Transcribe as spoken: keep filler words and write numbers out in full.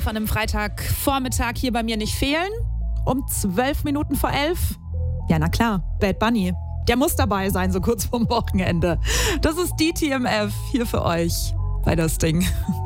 Von einem Freitagvormittag hier bei mir nicht fehlen. Um zwölf Minuten vor elf. Ja, na klar, Bad Bunny. Der muss dabei sein, so kurz vorm Wochenende. Das ist D T M F hier für euch bei das Ding.